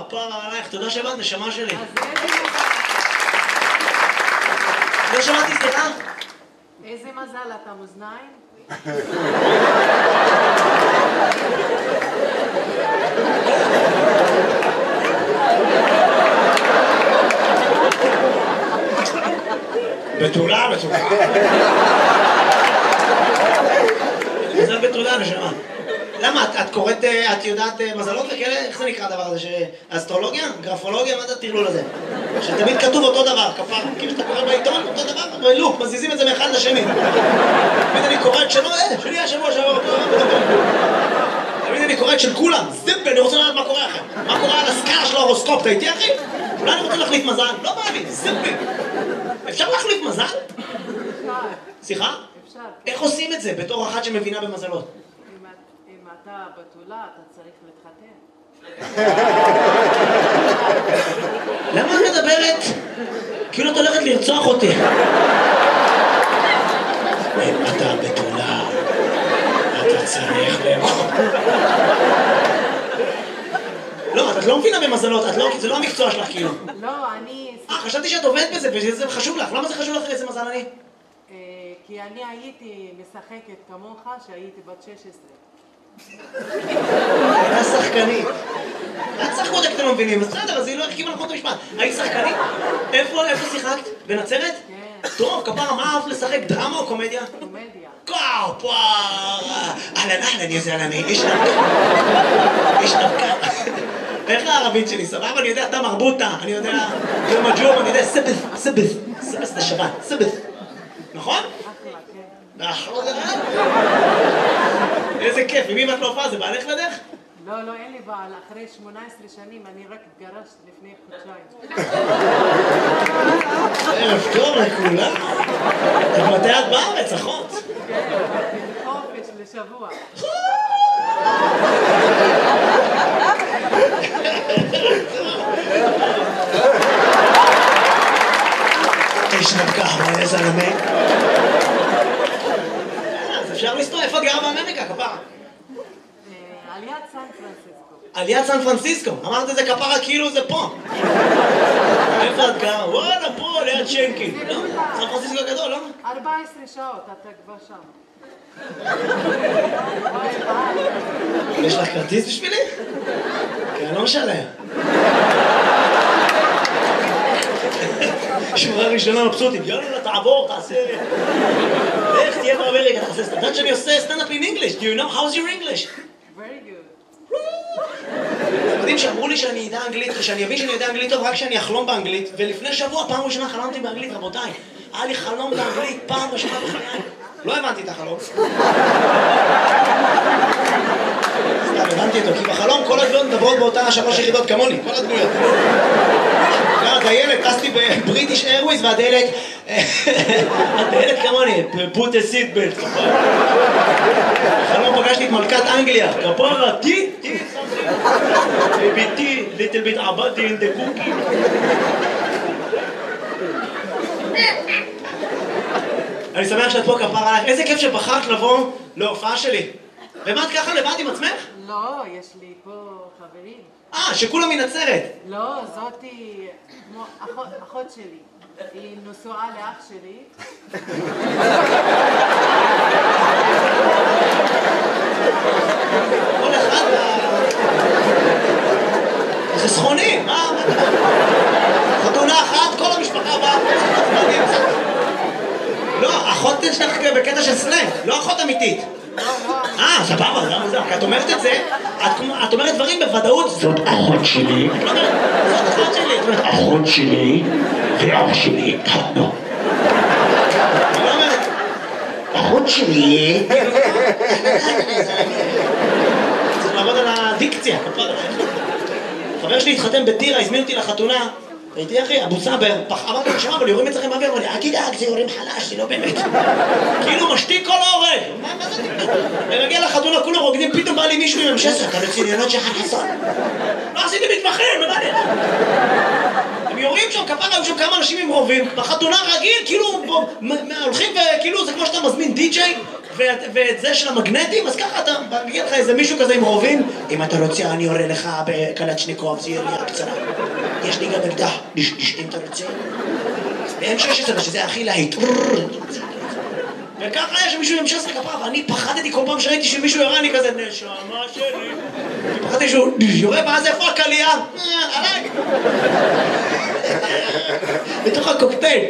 כפרה עלייך, תודה שבאת, נשמה שלי. לא שמעתי, סליחה? איזה מזל, אתה מאזניים? בתולה, בתולה. מזל בתולה, נשמה. למה? את קוראת, את יודעת מזלות וכאלה? איך זה נקרא הדבר הזה? אסטרולוגיה? גרפולוגיה? מה זה הטרלול הזה? שתמיד כתוב אותו דבר, כפר. כאילו שאתה קורא בעיתון, אותו דבר, בלופ, מזיזים את זה מאחד לשני. תמיד אני קורא את שלו, שלי השבוע שעבר אותו דבר. תמיד אני קורא את של כולם. זיפ, אני רוצה לדעת מה קורה לכם. מה קורה על הסקאלה של ההורוסקופ, אתה איתי אחי? אולי אני רוצה להחליף מזל? לא בא לי, זיפי. אפשר להחליף מזל? סליחה? אפשר. איך עושים את זה בתור אחת שמבינה במזלות? אם אתה בתולה, אתה צריך להתחתן. למה את מדברת? כאילו את הולכת לרצוח אותי. אתה בתולה, אתה צריך לאכול. לא, את לא מבינה במזלות, זה לא המקצוע שלך כאילו. לא, אני... חשבתי שאת עובדת בזה וזה חשוב לך. למה זה חשוב לך איזה מזל אני? כי אני הייתי משחקת כמוך שהייתי בת 16. הייתה שחקנית. את שחקות אתם לא מבינים, אז בסדר, אז היא לא הרחיבה נכון את המשפט. היית שחקנית? איפה שיחקת? בנצרת? כן. טוב, כפרה, מה אהבת לשחק? דרמה או קומדיה? קומדיה. כפרה! אהלן, יא זלמה, איש נבקה. איך הערבית שלי? סבבה? אני יודע, אתה מרבוטה, אני יודע, יום הג'ום, אני יודע, סבס זה שבת, סבס. נכון? אחלה, כן. איזה כיף, עם מי ואת לא הופעה? זה בעלך לדרך? לא, אין לי בעל. אחרי 18 שנים אני רק התגרשת לפני חודשיים. ערב טוב לכולם. מתי את בארץ, אחות? כן, חופש לשבוע. איש נבקה, מה איזה זלמה? אז אפשר לסתור, איפה את גרה באמריקה, כפרה? על יד סן פרנסיסקו. על יד סן פרנסיסקו, אמרת את זה כפרה כאילו זה פה. איפה את גרה? וואלה, פה, ליד שנקי. סן פרנסיסקו גדול, לא? 14 שעות, אתה כבר שם. יש לך כרטיס בשבילי? כי אני לא משלם. שורה ראשונה מבסוטית, יאללה, תעבור, תעשה... איך תהיה באמריקה, תעשה... אתה יודעת שאני עושה סטנד-אפ in English? Do you know how's your English? Very good. אתם יודעים שאמרו לי שאני יודע אנגלית, ושאני אבין שאני יודע אנגלית טוב רק שאני אחלום באנגלית, ולפני שבוע, פעם ראשונה חלמתי באנגלית, רבותיי. היה לי חלום באנגלית, פעם ראשונה בחיי. לא הבנתי את החלום. סתם, הבנתי אותו, כי בחלום כל הדמויות מדברות באותה 3 יחידות כמוני, כל הדמויות. הדיילת, טסתי בבריטיש איירוויז, והדיילת כמוני, put a seat belt. בחלום פגשתי את מלכת אנגליה, כפרה, תי, ביתי, little bit עבדתי in the cookie. אני שמח שאת פה, כפרה עלייך. איזה כיף שבחרת לבוא להופעה שלי. ובאת ככה לבד עם עצמך? לא, יש לי פה חברים. שכולם מנצרת. לא, זאתי כמו אחות שלי. היא נשואה לאח שלי. כל אחד... זה סכוני, מה? חתונה אחת, כל המשפחה באה. לא, אחות שלך בקטע של סלנג, לא אחות אמיתית. סבבה, למה זה? את אומרת את זה, את אומרת דברים בוודאות. זאת אחות שלי. את לא אומרת, זאת אחות שלי. את אומרת, אחות שלי ואח שלי התחתנו. את לא אומרת, אחות שלי. צריך לעבוד על הדיקציה. חבר שלי התחתן בטירה, הזמין אותי לחתונה. הייתי אחי, אבו סאבר, אמרתי לו, שמה, אבל יורים אצלכם באוויר, אמר לי, אל תדאג, זה יורים חלש, זה לא באמת. כאילו משתיק כל ההורג. מה זה תקדם? אני מגיע לחתונה, כולם רוקדים, פתאום בא לי מישהו עם M16, אתה רציני, אני לא שחר חסון. לא עשיתי מתמחים, מה לי? הם יורים שם, כפרה, היו שם כמה אנשים עם רובים, בחתונה רגיל, כאילו, הולכים וכאילו, זה כמו שאתה מזמין די-ג'יי, ואת זה של המגנטים, אז ככה אתה מגיע לך איזה מישהו כזה עם רובים, אם אתה רוצה, אני יורה לך בקלצ'ניקוב, זה ירייה קצרה. יש לי גם אקדח, אם אתה רוצה. ב-M16, שזה הכי להיט. וככה היה שמישהו עם 16 כפרה, ואני פחדתי כל פעם שראיתי שמישהו יורה, אני כזה, נשמה שלי. פחדתי שהוא יורה, ואז איפה הקלייה? עליי. בתוך הקוקטייל.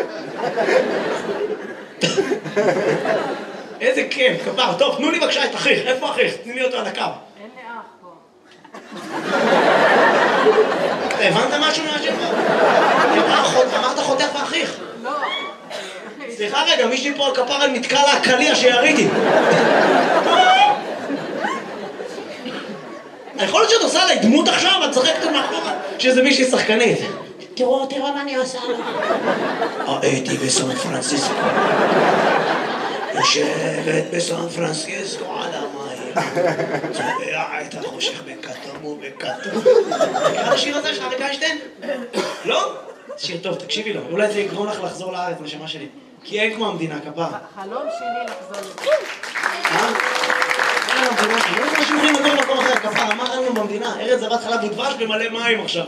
איזה כיף, כפר. טוב, תנו לי בבקשה את אחיך. איפה אחיך? תני לי אותו על הקו. אין לי אח פה. אתה הבנת משהו מהשם? אמרת חותך ואחיך. לא. סליחה רגע, מישהי פה על כפר נתקע לה הקליע שיריתי. יכול להיות שאת עושה עליי דמות עכשיו, את צחקת מאחורה שזה מישהי שחקנית. תראו מה אני עושה לה. הייתי בסן פרנסיסקו. יושבת בסן פרנסיסקו על המים. צובע את החושך בכתום ובכתום. מכיר השיר הזה של אריק איינשטיין? לא? שיר טוב, תקשיבי לו. אולי זה יגרום לך לחזור לארץ, נשמה שלי. כי אין כמו המדינה, כפר. חלום שלי לחזור לזה. אין המדינה, לא יודע משהו יכולים לגור במקום אחר, כפר, אמר לנו במדינה, ארץ זבת חלב ודבש במלא מים עכשיו.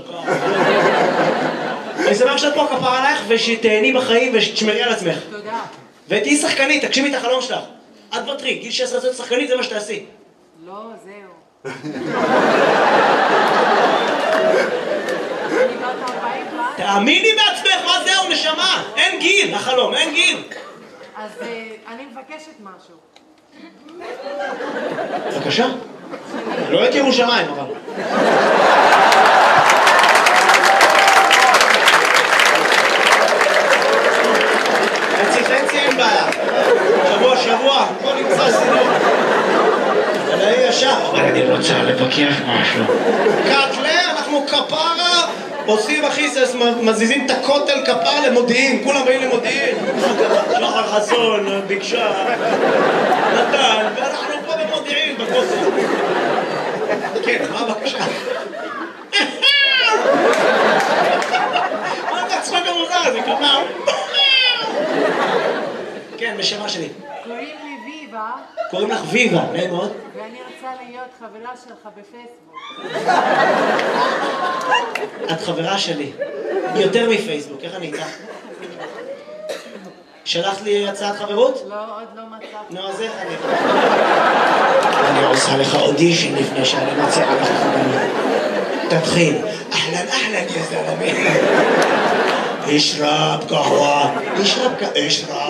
אני שמח שאת פה כפר עלייך ושתהני בחיים ושתשמרי על עצמך. תודה. ותהיי שחקנית, תגשימי את החלום שלך. את בטרי, גיל 16 להיות שחקנית זה מה שתעשי. לא, זהו. אני בת 40 כבר. תאמיני בעצמך, מה זהו נשמה? אין גיל, החלום, אין גיל. אז אני מבקשת משהו. בבקשה. לא את ירושלים, אבל. חצי אין בעיה. שבוע, בוא נמצא סידור. אבל אני ישר. אני רוצה לבקר משהו. קאטלה, אנחנו כפרה, עושים אחיסס, מזיזים את הכותל כפר למודיעין, כולם באים למודיעין. שחר חסון, ביקשה, נתן, ואנחנו פה במודיעין, בכותל. כן, מה הבקשה? מה אתה צחק המוזר הזה, כפר? כן, בשמה שלי. קוראים לי ויבה. קוראים לך ויבה, נעים מאוד. ואני רוצה להיות חברה שלך בפייסבוק. את חברה שלי. יותר מפייסבוק, איך אני איתך? שלחת לי הצעת חברות? לא, עוד לא מצאתי. נו, אז איך אני... אני עושה לך אודישן לפני שאני מציעה לך חברות. תתחיל. אהלן, יא זלמי. אשרב קהווה. אשרב